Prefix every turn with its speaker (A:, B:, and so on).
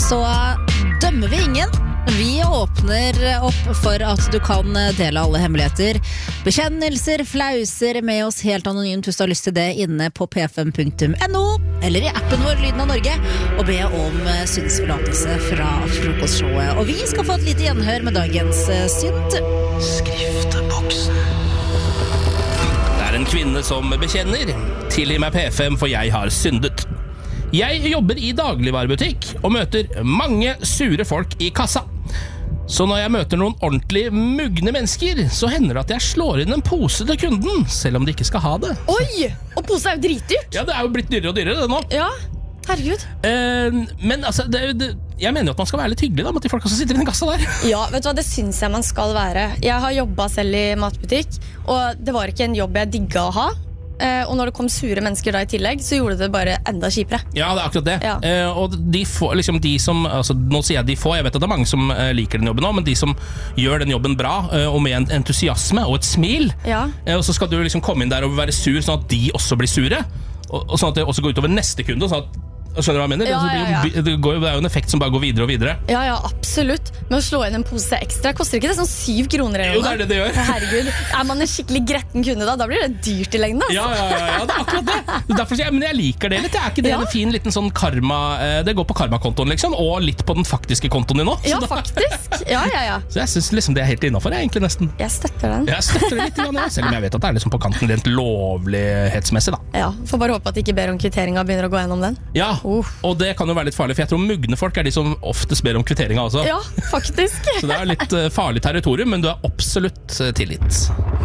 A: så dømmer vi ingen. Vi åpner opp for at du kan dele alle hemmeligheter, bekjennelser, flauser med oss helt anonymt hvis du har lyst til det inne på p5.no eller i appen vår Lyden av Norge og be om syndsforlatelse fra frokostshowet. Og vi skal få et lite gjenhør med dagens synd.
B: Skrifteboksen. Det er en kvinne som bekjenner. Tilgi meg P5 for jeg har syndet. Jeg jobber i dagligvarebutikk og møter mange sure folk i kassa. Så når jeg møter noen ordentlig mugne mennesker, så hender det at jeg slår inn en pose til kunden, selv om de ikke skal ha det.
C: Oi! Og pose er jo dritdyrt.
B: Ja, det er jo blitt dyrere og dyrere det nå.
C: Ja, herregud.
B: Men altså, jeg mener jo at man skal være litt hyggelig da, med de folka som sitter i den kassa der.
C: Ja, vet du hva, det synes jeg man skal være. Jeg har jobbet selv i matbutikk, og det var ikke en jobb jeg digget å ha. Og når det kom sure mennesker da i tillegg, så gjorde det bare enda kjipere.
B: Ja, det er akkurat det.
C: Ja.
B: Og de få, liksom de som, altså, nå sier jeg de få, jeg vet at det er mange som liker den jobben nå, men de som gjør den jobben bra, og med en entusiasme og et smil, og så skal du liksom komme inn der og være sur, sånn at de også blir sure, og sånn at det også går utover neste kunde, sånn at skjønner du hva jeg mener?
C: Ja.
B: Det er jo en effekt som bare går videre og videre.
C: Ja, absolutt. Men å slå inn en pose ekstra, koster ikke det sånn 7 kroner?
B: Jo, det er det gjør.
C: Herregud, er man en skikkelig gretten kunde da blir det dyrt i lengden. Altså.
B: Ja, det er akkurat det. Derfor sier jeg, men jeg liker det litt. Er ikke det en fin liten sånn karma, det går på karmakontoen liksom, og litt på den faktiske kontoen din nå.
C: Ja, faktisk. Ja.
B: Så jeg synes liksom det er helt innenfor, egentlig nesten.
C: Jeg støtter den.
B: Jeg støtter det litt, ja. Selv om jeg vet at det er liksom på kanten rent lovlighetsmessig da.
C: Ja, får bare håpe at de ikke ber om kvitteringa begynner å gå gjennom den.
B: Ja, og det kan jo være litt farlig, for jeg tror mugne folk er de som oftest ber om kvitteringa også.
C: Ja, faktisk.
B: Så det er litt farlig territorium, men du er absolutt tilgitt.